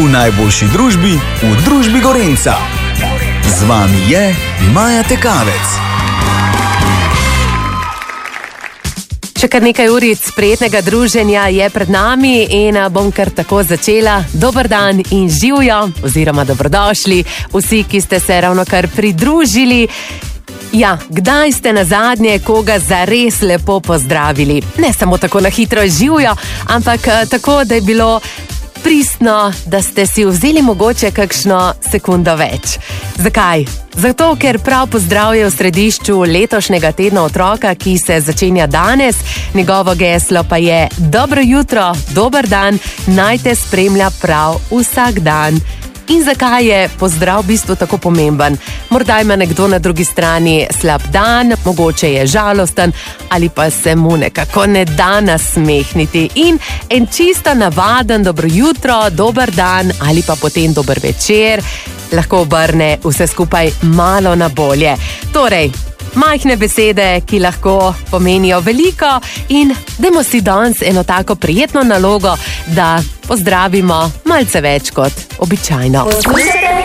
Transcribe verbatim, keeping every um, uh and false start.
V najboljši družbi, v družbi Gorenca. Z vami je Maja Tekavec. Še kar nekaj uric prijetnega druženja je pred nami in bom kar tako začela. Dober dan in živjo, oziroma dobrodošli vsi, ki ste se ravno kar pridružili. Ja, kdaj ste nazadnje koga zares lepo pozdravili? Ne samo tako na hitro živjo, ampak tako, da je bilo pristno, da ste si vzeli mogoče kakšno sekundo več. Zakaj? Zato, ker prav pozdrav je v središču letošnjega tedna otroka, ki se začenja danes. Njegovo geslo pa je: dobro jutro, dober dan, naj te spremlja prav vsak dan. In zakaj je pozdrav v bistvu tako pomemben? Morda ima nekdo na drugi strani slab dan, mogoče je žalosten ali pa se mu nekako ne da nasmehniti. In en čisto navaden dobro jutro, dober dan ali pa potem dober večer lahko obrne vse skupaj malo na bolje. Torej, majhne besede, ki lahko pomenijo veliko, in dajmo si danes eno tako prijetno nalogo, da pozdravimo malce več kot običajno.